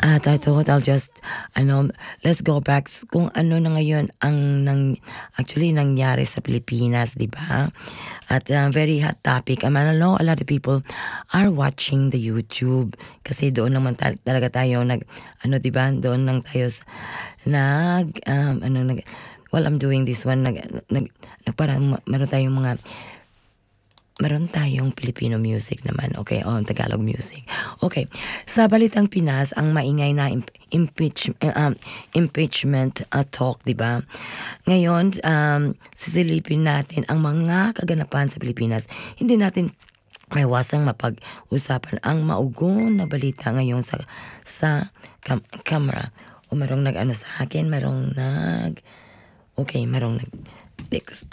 At I thought I'll just, let's go back kung ano na ngayon ang actually nangyari sa Pilipinas, di ba? At very hot topic. I know a lot of people are watching the YouTube kasi doon naman talaga tayo di ba? Doon lang tayo while I'm doing this one, parang meron tayong Filipino music naman, okay? Tagalog music. Okay, sa Balitang Pinas, ang maingay na impeachment talk, di ba? Ngayon, sisilipin natin ang mga kaganapan sa Pilipinas. Hindi natin maiwasang mapag-usapan ang maugon na balita ngayon sa camera. O merong nag-ano sa akin, merong nag-text.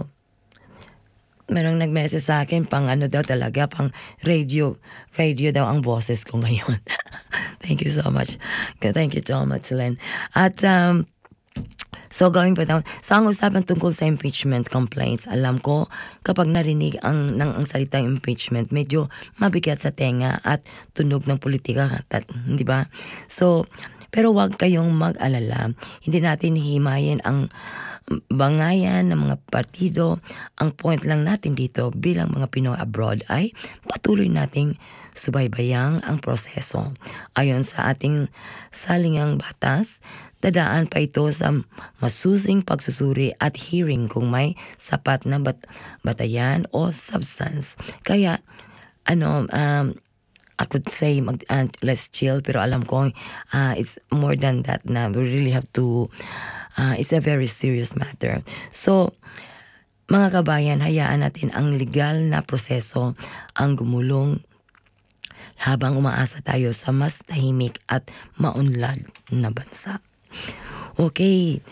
Merong nag-message sa akin, pang talaga, pang radio daw ang boses ko ngayon. Thank you so much. Thank you so much, Len. At, so going pa down, ang usapan tungkol sa impeachment complaints, alam ko, kapag narinig ang salitang impeachment, medyo mabigat sa tenga at tunog ng politika, di ba? So, pero wag kayong mag-alala, hindi natin himayin ang bangayan ng mga partido. Ang point lang natin dito bilang mga Pinoy abroad ay patuloy nating subaybayang ang proseso. Ayon sa ating salingang batas, dadaan pa ito sa masusing pagsusuri at hearing kung may sapat na batayan o substance. Kaya, I could say let's chill, pero alam ko it's more than that na we really have to it's a very serious matter. So, mga kabayan, hayaan natin ang legal na proseso ang gumulong habang umaasa tayo sa mas tahimik at maunlad na bansa. Okay.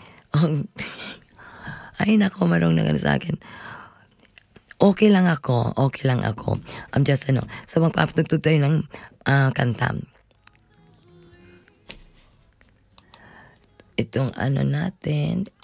Ay nako, marong na sa akin. Okay lang ako. I'm just so magpapatugtog tayo ng kanta. Itong natin,